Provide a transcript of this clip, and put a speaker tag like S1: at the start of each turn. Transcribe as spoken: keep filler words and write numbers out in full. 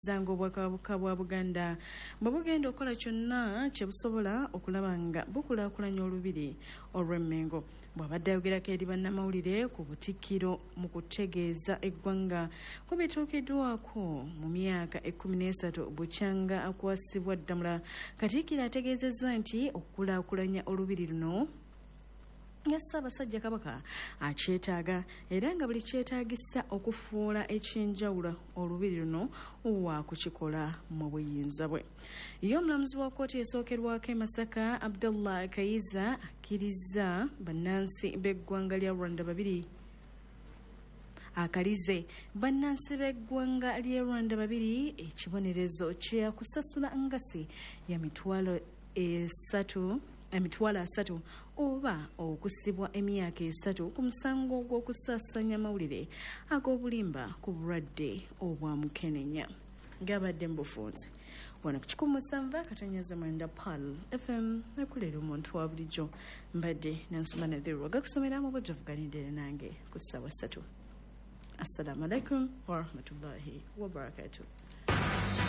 S1: zango bwakabuka bwa Buganda bwe bugenda okola kyonna kye busobola okulaba nga bukulaakulanya olubiri olw'Emmengo. Bw'abadde ayogerako eri bannamawulire ku Butikkiro mu kutegeeza eggwanga ku bituukiddwako mu myaka ekkumi n'esatu bukyanga akwasibwa Ddamula, Katikkiro ategeezezza nti okukulaakulanya olubiri luno nga Ssaabasajja Kabaka akyetaaga era nga buli kyetaagisa okufuula ekyenjawulo olubiri luno wa kukikola mu buyinza bwe. Ye omulamuzi wa kkooti esookerwako e Masaka Abdullah Kayiza akkiriza bannansi b'eggwanga lya Rwanda babiri akalize bannansi b'eggwanga ly'e Rwanda babiri ekibonerezo kya kusasula ngasi ya mitwalo esatu emitwalo asatu oba okusibwa emyaka esatu ku musango gw'okusaasanya amawulire ag'obulimba ku bulwadde obwa mukenenya. Gabadde mu bufunze wano ku kikumi musanvu akatanyaza mwenda Pal F M ekulera omuntu wa bulijjo mbadde Nansumana Dhirwa gakusomera mu bw'ojovuganidde nange ku ssaawa ssatu. Assalamu alaikum wa rahmatullahi wa barakatuh.